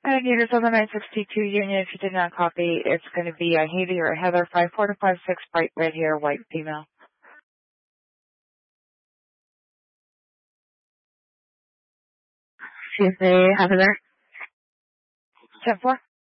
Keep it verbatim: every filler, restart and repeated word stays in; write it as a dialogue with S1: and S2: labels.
S1: And units on the nine sixty-two Union, if you did not copy, it's going to be a Haiti or a Heather, five four to five six, bright red hair, white female.
S2: Excuse me, Heather.
S1: ten four.